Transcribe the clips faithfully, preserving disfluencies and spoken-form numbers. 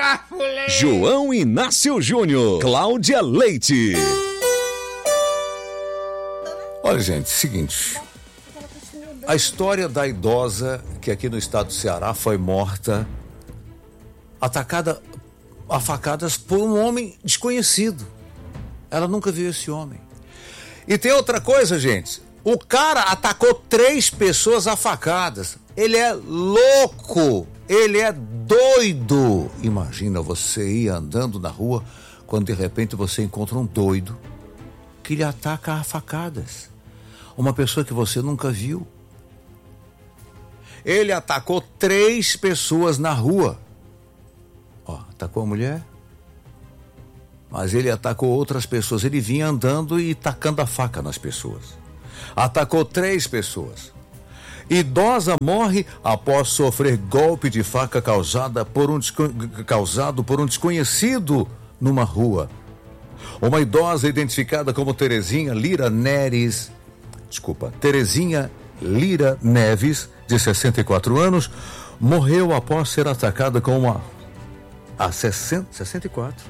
João Inácio Júnior, Cláudia Leite. Olha, gente, seguinte. A história da idosa que aqui no estado do Ceará foi morta, atacada a facadas por um homem desconhecido. Ela nunca viu esse homem. E tem outra coisa, gente. O cara atacou três pessoas a facadas. Ele é louco. Ele é doido. Imagina você ir andando na rua quando de repente você encontra um doido que lhe ataca a facadas. Uma pessoa que você nunca viu. Ele atacou três pessoas na rua. Ó, atacou a mulher, mas ele atacou outras pessoas. Ele vinha andando e tacando a faca nas pessoas. Atacou três pessoas. Idosa morre após sofrer golpe de faca causada por um, causado por um desconhecido numa rua. Uma idosa identificada como Terezinha Lira Neres, desculpa, Terezinha Lira Neves, de sessenta e quatro anos, morreu após ser atacada com uma... Ah, sessenta, sessenta e quatro.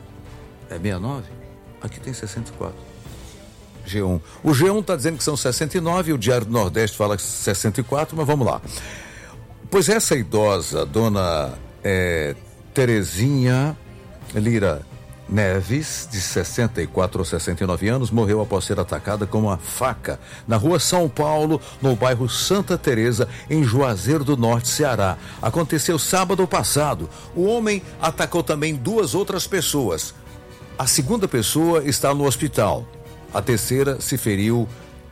É sessenta e nove? Aqui tem sessenta e quatro. G um. O G um está dizendo que são sessenta e nove, o Diário do Nordeste fala sessenta e quatro, mas vamos lá. Pois essa idosa, dona é, Terezinha Lira Neves, de sessenta e quatro ou sessenta e nove anos, morreu após ser atacada com uma faca na rua São Paulo, no bairro Santa Teresa, em Juazeiro do Norte, Ceará. Aconteceu sábado passado. O homem atacou também duas outras pessoas. A segunda pessoa está no hospital. A terceira se feriu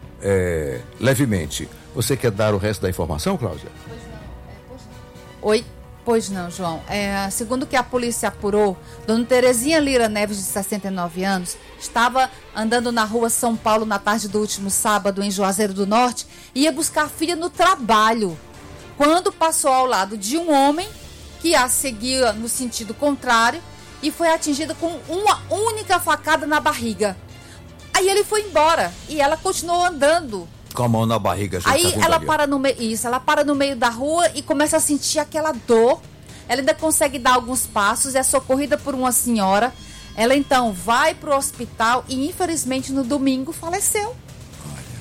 é, levemente. Você quer dar o resto da informação, Cláudia? Pois não, é, pois não. Oi? Pois não, João. É, segundo que a polícia apurou, dona Terezinha Lira Neves, de sessenta e nove anos, estava andando na rua São Paulo na tarde do último sábado, em Juazeiro do Norte, e ia buscar a filha no trabalho, quando passou ao lado de um homem que a seguia no sentido contrário e foi atingida com uma única facada na barriga. Aí ele foi embora e ela continuou andando. Com a mão na barriga. Aí ela para no meio, isso, ela para no meio da rua e começa a sentir aquela dor. Ela ainda consegue dar alguns passos, é socorrida por uma senhora. Ela então vai para o hospital e infelizmente no domingo faleceu. Olha.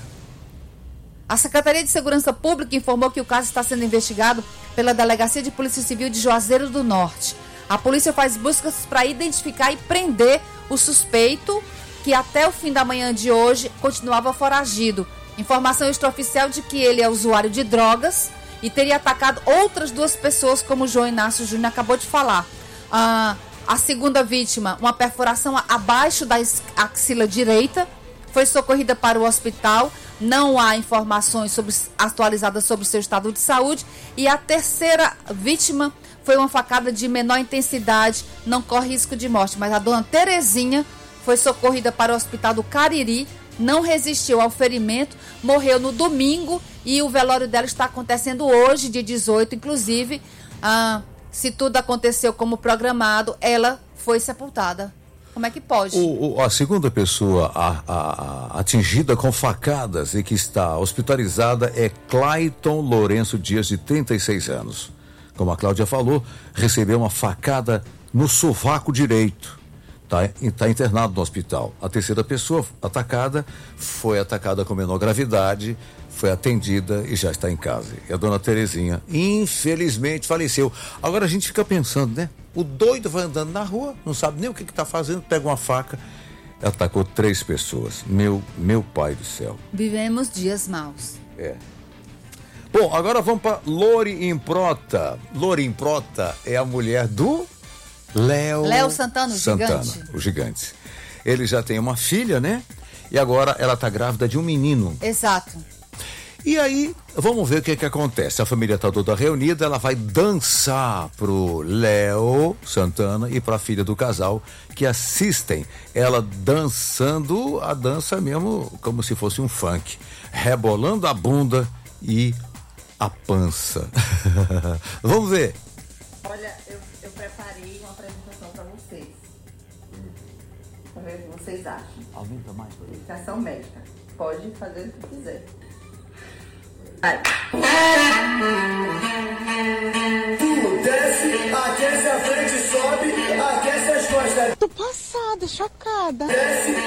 A Secretaria de Segurança Pública informou que o caso está sendo investigado pela Delegacia de Polícia Civil de Juazeiro do Norte. A polícia faz buscas para identificar e prender o suspeito, que até o fim da manhã de hoje continuava foragido. Informação extraoficial de que ele é usuário de drogas e teria atacado outras duas pessoas, como o João Inácio Júnior acabou de falar. Ah, a segunda vítima, uma perfuração abaixo da axila direita, foi socorrida para o hospital. Não há informações sobre, atualizadas sobre o seu estado de saúde. E a terceira vítima foi uma facada de menor intensidade, não corre risco de morte. Mas a dona Terezinha foi socorrida para o hospital do Cariri, não resistiu ao ferimento, morreu no domingo e o velório dela está acontecendo hoje, dia dezoito. Inclusive, ah, se tudo aconteceu como programado, ela foi sepultada. Como é que pode? O, o, a segunda pessoa a, a, a, atingida com facadas e que está hospitalizada é Clayton Lourenço Dias, de trinta e seis anos. Como a Cláudia falou, recebeu uma facada no sovaco direito. Está tá internado no hospital. A terceira pessoa atacada foi atacada com menor gravidade, foi atendida e já está em casa. E a dona Terezinha, infelizmente, faleceu. Agora a gente fica pensando, né? O doido vai andando na rua, não sabe nem o que está fazendo, pega uma faca, atacou três pessoas. Meu, meu pai do céu. Vivemos dias maus. É. Bom, agora vamos para Lori Improta. Lori Improta é a mulher do... Léo... Léo Santana, o Santana, gigante. o gigante. Ele já tem uma filha, né? E agora ela está grávida de um menino. Exato. E aí, vamos ver o que que acontece. A família está toda reunida, ela vai dançar pro Léo Santana e para a filha do casal, que assistem ela dançando a dança mesmo, como se fosse um funk, rebolando a bunda e a pança. Vamos ver. Olha, eu, eu preparei uma apresentação para vocês. Vamos ver o que vocês acham. Aumenta mais. Educação médica. Pode fazer o que quiser. Vai. Tu desce, aquece a frente, sobe Tô passada, chocada.